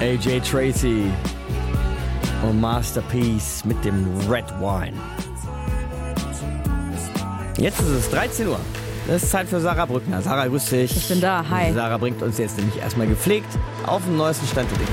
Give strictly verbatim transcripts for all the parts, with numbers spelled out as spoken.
A J Tracy und Masterpiece mit dem Red Wine. Jetzt ist es dreizehn Uhr. Es ist Zeit für Sarah Brückner. Sarah, grüß dich. Ich bin da, hi. Sarah bringt uns jetzt nämlich erstmal gepflegt auf den neuesten Stand der Dinge.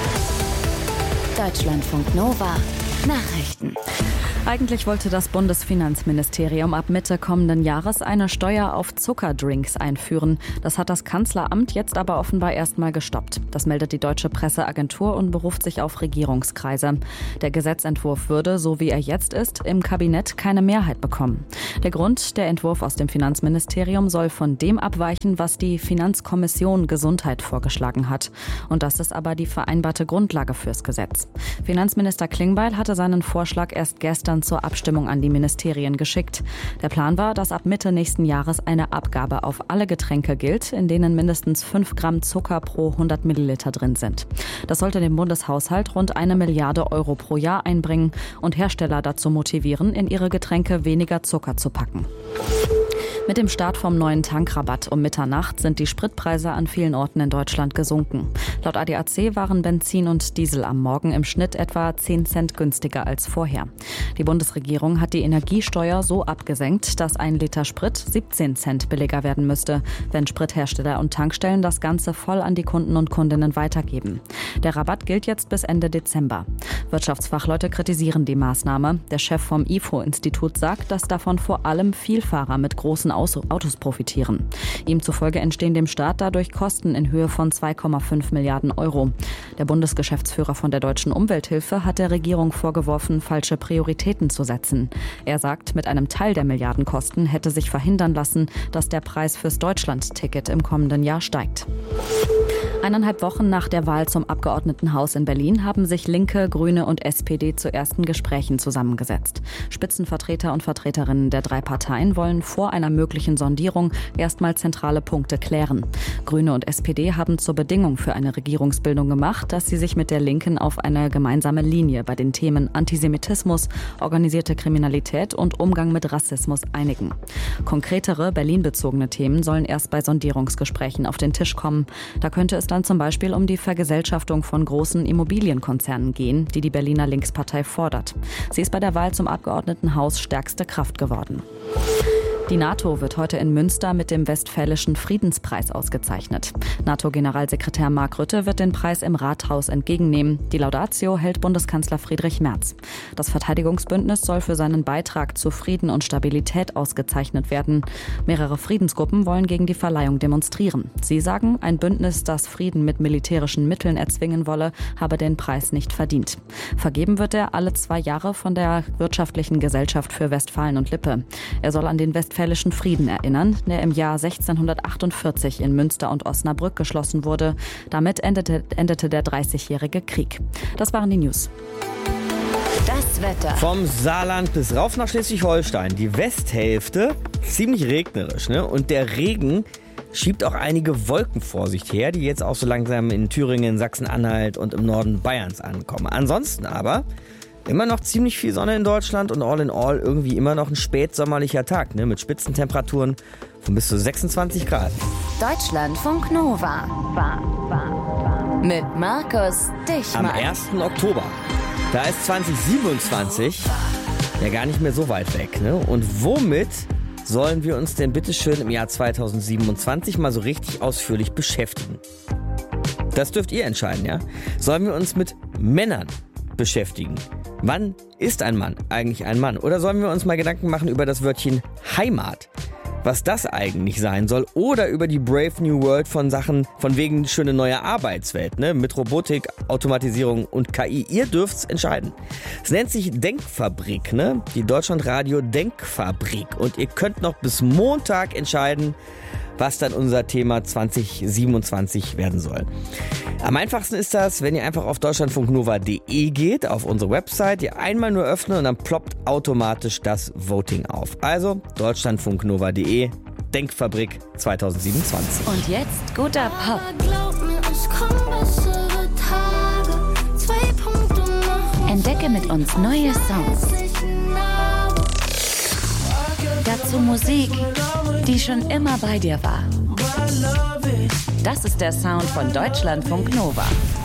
Deutschlandfunk Nova Nachrichten. Eigentlich wollte das Bundesfinanzministerium ab Mitte kommenden Jahres eine Steuer auf Zuckerdrinks einführen. Das hat das Kanzleramt jetzt aber offenbar erstmal gestoppt. Das meldet die Deutsche Presseagentur und beruft sich auf Regierungskreise. Der Gesetzentwurf würde, so wie er jetzt ist, im Kabinett keine Mehrheit bekommen. Der Grund, der Entwurf aus dem Finanzministerium soll von dem abweichen, was die Finanzkommission Gesundheit vorgeschlagen hat. Und das ist aber die vereinbarte Grundlage fürs Gesetz. Finanzminister Klingbeil hatte seinen Vorschlag erst gestern zur Abstimmung an die Ministerien geschickt. Der Plan war, dass ab Mitte nächsten Jahres eine Abgabe auf alle Getränke gilt, in denen mindestens fünf Gramm Zucker pro hundert Milliliter drin sind. Das sollte dem Bundeshaushalt rund eine Milliarde Euro pro Jahr einbringen und Hersteller dazu motivieren, in ihre Getränke weniger Zucker zu packen. Mit dem Start vom neuen Tankrabatt um Mitternacht sind die Spritpreise an vielen Orten in Deutschland gesunken. Laut A D A C waren Benzin und Diesel am Morgen im Schnitt etwa zehn Cent günstiger als vorher. Die Bundesregierung hat die Energiesteuer so abgesenkt, dass ein Liter Sprit siebzehn Cent billiger werden müsste, wenn Sprithersteller und Tankstellen das Ganze voll an die Kunden und Kundinnen weitergeben. Der Rabatt gilt jetzt bis Ende Dezember. Wirtschaftsfachleute kritisieren die Maßnahme. Der Chef vom I F O-Institut sagt, dass davon vor allem Vielfahrer mit großen Autos profitieren. Ihm zufolge entstehen dem Staat dadurch Kosten in Höhe von zwei Komma fünf Milliarden Euro. Der Bundesgeschäftsführer von der Deutschen Umwelthilfe hat der Regierung vorgeworfen, falsche Prioritäten zu setzen. Er sagt, mit einem Teil der Milliardenkosten hätte sich verhindern lassen, dass der Preis fürs Deutschland-Ticket im kommenden Jahr steigt. Eineinhalb Wochen nach der Wahl zum Abgeordnetenhaus in Berlin haben sich Linke, Grüne und S P D zu ersten Gesprächen zusammengesetzt. Spitzenvertreter und Vertreterinnen der drei Parteien wollen vor einer möglichen Sondierung erstmal zentrale Punkte klären. Grüne und S P D haben zur Bedingung für eine Regierungsbildung gemacht, dass sie sich mit der Linken auf eine gemeinsame Linie bei den Themen Antisemitismus, organisierte Kriminalität und Umgang mit Rassismus einigen. Konkretere Berlin-bezogene Themen sollen erst bei Sondierungsgesprächen auf den Tisch kommen. Da könnte es dann zum Beispiel um die Vergesellschaftung von großen Immobilienkonzernen gehen, die die Berliner Linkspartei fordert. Sie ist bei der Wahl zum Abgeordnetenhaus stärkste Kraft geworden. Die NATO wird heute in Münster mit dem Westfälischen Friedenspreis ausgezeichnet. NATO-Generalsekretär Mark Rutte wird den Preis im Rathaus entgegennehmen. Die Laudatio hält Bundeskanzler Friedrich Merz. Das Verteidigungsbündnis soll für seinen Beitrag zu Frieden und Stabilität ausgezeichnet werden. Mehrere Friedensgruppen wollen gegen die Verleihung demonstrieren. Sie sagen, ein Bündnis, das Frieden mit militärischen Mitteln erzwingen wolle, habe den Preis nicht verdient. Vergeben wird er alle zwei Jahre von der Wirtschaftlichen Gesellschaft für Westfalen und Lippe. Er soll an den Westfälischen Frieden erinnern, der im Jahr sechzehnhundertachtundvierzig in Münster und Osnabrück geschlossen wurde. Damit endete, endete der dreißigjährige Krieg. Das waren die News. Das Wetter. Vom Saarland bis rauf nach Schleswig-Holstein. Die Westhälfte ziemlich regnerisch, ne? Und der Regen schiebt auch einige Wolken vor sich her, die jetzt auch so langsam in Thüringen, Sachsen-Anhalt und im Norden Bayerns ankommen. Ansonsten aber immer noch ziemlich viel Sonne in Deutschland und all in all irgendwie immer noch ein spätsommerlicher Tag, ne, mit Spitzentemperaturen von bis zu sechsundzwanzig Grad. Deutschlandfunk Nova. Mit Markus Dichmann. Am ersten Oktober. Da ist zwanzig siebenundzwanzig ja gar nicht mehr so weit weg, ne? Und womit sollen wir uns denn bitteschön im Jahr zweitausendsiebenundzwanzig mal so richtig ausführlich beschäftigen? Das dürft ihr entscheiden, ja? Sollen wir uns mit Männern beschäftigen? Wann ist ein Mann eigentlich ein Mann? Oder sollen wir uns mal Gedanken machen über das Wörtchen Heimat? Was das eigentlich sein soll? Oder über die Brave New World von Sachen von wegen schöne neue Arbeitswelt, ne? Mit Robotik, Automatisierung und K I. Ihr dürft's entscheiden. Es nennt sich Denkfabrik, ne? Die Deutschlandradio Denkfabrik. Und ihr könnt noch bis Montag entscheiden, was dann unser Thema zwanzig siebenundzwanzig werden soll. Am einfachsten ist das, wenn ihr einfach auf deutschlandfunknova punkt de geht, auf unsere Website, ihr einmal nur öffnen und dann ploppt automatisch das Voting auf. Also deutschlandfunknova punkt de, Denkfabrik zwanzig siebenundzwanzig. Und jetzt guter Pop. Entdecke mit uns neue Songs. Dazu Musik, die schon immer bei dir war. Das ist der Sound von Deutschlandfunk Nova.